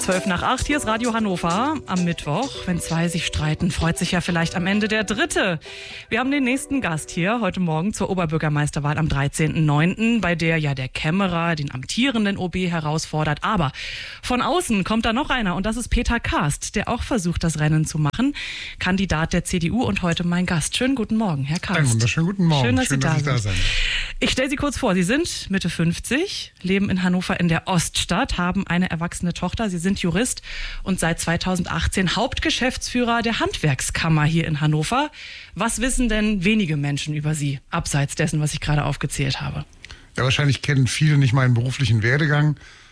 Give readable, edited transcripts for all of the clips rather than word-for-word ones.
7:12 hier ist Radio Hannover am Mittwoch. Wenn zwei sich streiten, freut sich ja vielleicht am Ende der Dritte. Wir haben den nächsten Gast hier heute Morgen zur Oberbürgermeisterwahl am 13.09., bei der ja der Kämmerer den amtierenden OB herausfordert. Aber von außen kommt da noch einer und das ist Peter Karst, der auch versucht, das Rennen zu machen. Kandidat der CDU und heute mein Gast. Schönen guten Morgen, Herr Karst. Einen wunderschönen guten Morgen. Schön, dass Sie da sein. Ich stelle Sie kurz vor. Sie sind Mitte 50, leben in Hannover in der Oststadt, haben eine erwachsene Tochter. Sie sind Jurist und seit 2018 Hauptgeschäftsführer der Handwerkskammer hier in Hannover. Was wissen denn wenige Menschen über Sie, abseits dessen, was ich gerade aufgezählt habe? Ja, wahrscheinlich kennen viele nicht meinen beruflichen Werdegang,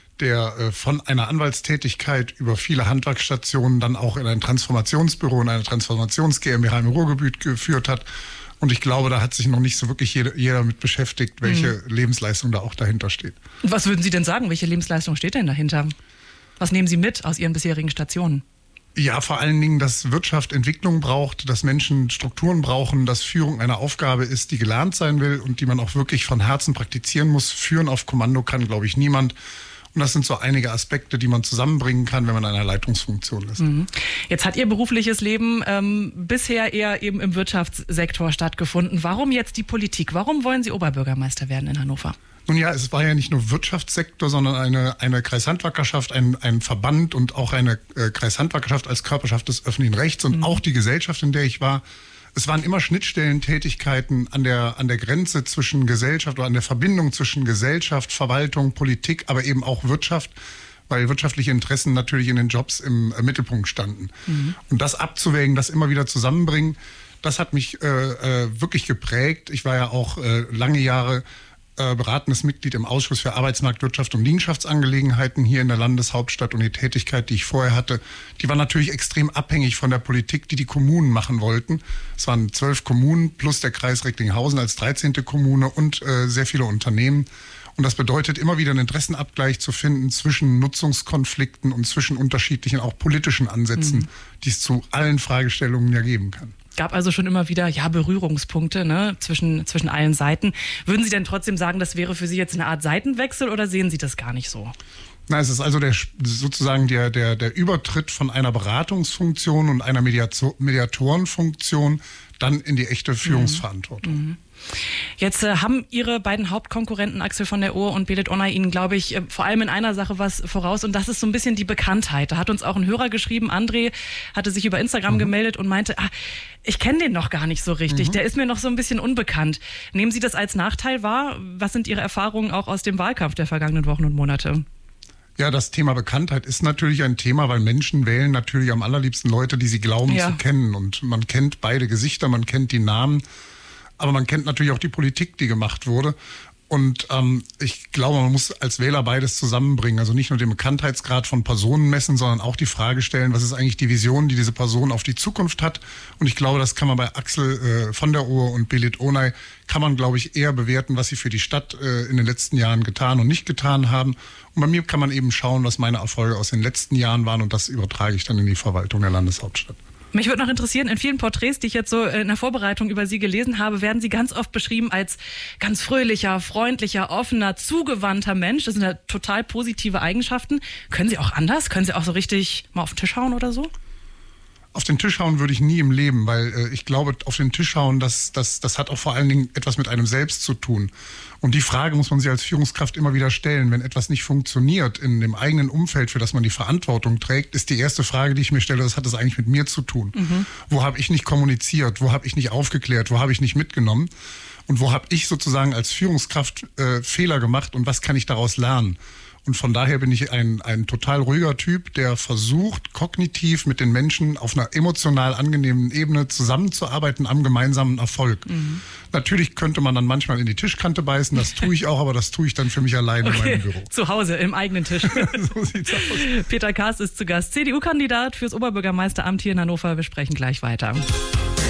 der von einer Anwaltstätigkeit über viele Handwerksstationen dann auch in ein Transformationsbüro, in eine Transformations-GmbH im Ruhrgebiet geführt hat. Und ich glaube, da hat sich noch nicht so wirklich jeder mit beschäftigt, welche Lebensleistung da auch dahinter steht. Was würden Sie denn sagen? Welche Lebensleistung steht denn dahinter? Was nehmen Sie mit aus Ihren bisherigen Stationen? Ja, vor allen Dingen, dass Wirtschaft Entwicklung braucht, dass Menschen Strukturen brauchen, dass Führung eine Aufgabe ist, die gelernt sein will und die man auch wirklich von Herzen praktizieren muss. Führen auf Kommando kann, glaube ich, niemand. Und das sind so einige Aspekte, die man zusammenbringen kann, wenn man in einer Leitungsfunktion ist. Jetzt hat Ihr berufliches Leben bisher eher eben im Wirtschaftssektor stattgefunden. Warum jetzt die Politik? Warum wollen Sie Oberbürgermeister werden in Hannover? Nun ja, es war ja nicht nur Wirtschaftssektor, sondern eine Kreishandwerkerschaft, ein Verband und auch eine Kreishandwerkerschaft als Körperschaft des öffentlichen Rechts und auch die Gesellschaft, in der ich war. Es waren immer Schnittstellentätigkeiten an der Grenze zwischen Gesellschaft oder an der Verbindung zwischen Gesellschaft, Verwaltung, Politik, aber eben auch Wirtschaft, weil wirtschaftliche Interessen natürlich in den Jobs im Mittelpunkt standen. Und das abzuwägen, das immer wieder zusammenbringen, das hat mich wirklich geprägt. Ich war ja auch lange Jahre beratendes Mitglied im Ausschuss für Arbeitsmarkt, Wirtschaft und Liegenschaftsangelegenheiten hier in der Landeshauptstadt und die Tätigkeit, die ich vorher hatte, die war natürlich extrem abhängig von der Politik, die Kommunen machen wollten. Es waren 12 Kommunen plus der Kreis Recklinghausen als 13. Kommune und sehr viele Unternehmen. Und das bedeutet, immer wieder einen Interessenabgleich zu finden zwischen Nutzungskonflikten und zwischen unterschiedlichen, auch politischen Ansätzen, die es zu allen Fragestellungen ja geben kann. Gab also schon immer wieder Berührungspunkte, ne, zwischen allen Seiten. Würden Sie denn trotzdem sagen, das wäre für Sie jetzt eine Art Seitenwechsel oder sehen Sie das gar nicht so? Na, es ist also sozusagen der Übertritt von einer Beratungsfunktion und einer Mediatorenfunktion dann in die echte Führungsverantwortung. Jetzt haben Ihre beiden Hauptkonkurrenten Axel von der Ohe und Belit Onay Ihnen, glaube ich, vor allem in einer Sache was voraus und das ist so ein bisschen die Bekanntheit. Da hat uns auch ein Hörer geschrieben, André hatte sich über Instagram gemeldet und meinte, ich kenne den noch gar nicht so richtig, der ist mir noch so ein bisschen unbekannt. Nehmen Sie das als Nachteil wahr? Was sind Ihre Erfahrungen auch aus dem Wahlkampf der vergangenen Wochen und Monate? Ja, das Thema Bekanntheit ist natürlich ein Thema, weil Menschen wählen natürlich am allerliebsten Leute, die sie glauben zu kennen. Und man kennt beide Gesichter, man kennt die Namen. Aber man kennt natürlich auch die Politik, die gemacht wurde. Und ich glaube, man muss als Wähler beides zusammenbringen. Also nicht nur den Bekanntheitsgrad von Personen messen, sondern auch die Frage stellen, was ist eigentlich die Vision, die diese Person auf die Zukunft hat. Und ich glaube, das kann man bei Axel von der Ohe und Belit Onay, kann man, glaube ich, eher bewerten, was sie für die Stadt in den letzten Jahren getan und nicht getan haben. Und bei mir kann man eben schauen, was meine Erfolge aus den letzten Jahren waren. Und das übertrage ich dann in die Verwaltung der Landeshauptstadt. Mich würde noch interessieren, in vielen Porträts, die ich jetzt so in der Vorbereitung über Sie gelesen habe, werden Sie ganz oft beschrieben als ganz fröhlicher, freundlicher, offener, zugewandter Mensch. Das sind ja total positive Eigenschaften. Können Sie auch anders? Können Sie auch so richtig mal auf den Tisch hauen oder so? Auf den Tisch hauen würde ich nie im Leben, weil ich glaube, auf den Tisch hauen, das hat auch vor allen Dingen etwas mit einem selbst zu tun. Und die Frage muss man sich als Führungskraft immer wieder stellen. Wenn etwas nicht funktioniert in dem eigenen Umfeld, für das man die Verantwortung trägt, ist die erste Frage, die ich mir stelle, was hat das eigentlich mit mir zu tun? Wo habe ich nicht kommuniziert? Wo habe ich nicht aufgeklärt? Wo habe ich nicht mitgenommen? Und wo habe ich sozusagen als Führungskraft Fehler gemacht und was kann ich daraus lernen? Und von daher bin ich ein total ruhiger Typ, der versucht, kognitiv mit den Menschen auf einer emotional angenehmen Ebene zusammenzuarbeiten am gemeinsamen Erfolg. Natürlich könnte man dann manchmal in die Tischkante beißen, das tue ich auch, aber das tue ich dann für mich alleine in meinem Büro. Zu Hause, im eigenen Tisch. So sieht's aus. Peter Karst ist zu Gast, CDU-Kandidat fürs Oberbürgermeisteramt hier in Hannover. Wir sprechen gleich weiter.